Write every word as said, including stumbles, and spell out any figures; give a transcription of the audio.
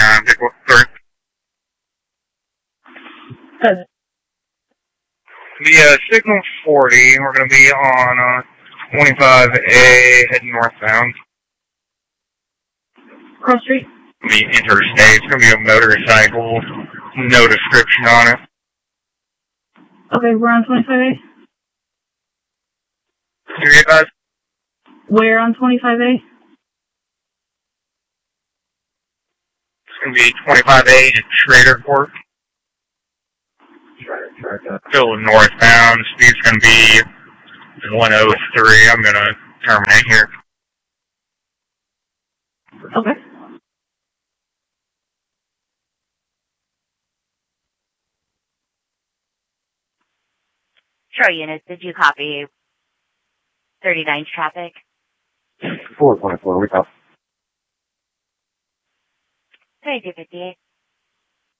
thirty-nine, pick up three. Good. The uh, signal forty, we're going to be on uh, twenty-five A, heading northbound. Cross street. The interstate, it's going to be a motorcycle, no description on it. Okay, we're on twenty-five A. Here you guys. Where on twenty-five A? It's going to be twenty-five A in Schrader Court. Still northbound, speed's going to be one oh three. I'm going to terminate here. Okay. Sure, units, did you copy thirty-nine traffic? four twenty-four, we copy. thirty-two fifty-eight.